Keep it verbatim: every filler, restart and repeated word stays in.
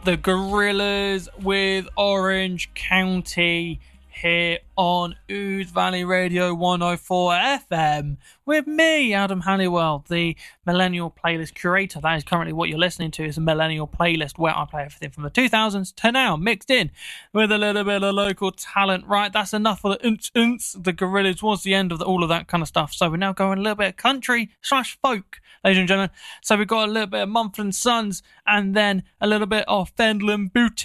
The Gorillaz with Orange County here on Ouse Valley Radio one oh four F M with me, Adam Halliwell, the Millennial Playlist Curator. That is currently what you're listening to, is a Millennial Playlist where I play everything from the two thousands to now, mixed in with a little bit of local talent. Right, that's enough for the unts unts. The Gorillaz towards the end of the, all of that kind of stuff. So we're now going a little bit of country slash folk, ladies and gentlemen. So we've got a little bit of Mumford and Sons and then a little bit of Fendlin Boutique.